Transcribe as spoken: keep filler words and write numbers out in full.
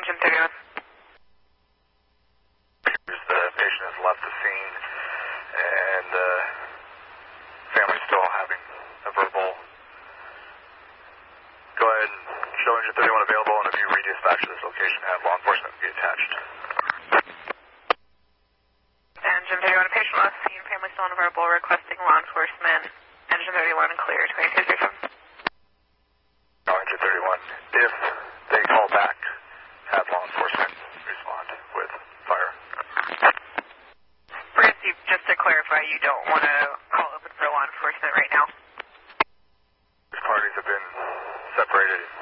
Engine thirty-one. The patient has left the scene, and uh, family's still having a verbal. Go ahead and show Engine thirty-one available, and if you redispatch to this location, have law enforcement be attached. Engine thirty-one, patient left scene, family still unavailable, requesting law enforcement. Engine thirty-one, clear, twenty-two thirty-seven. No, Engine thirty-one, if they call back, have law enforcement respond with fire. Brittany, just to clarify, you don't want to call open for law enforcement right now? These parties have been separated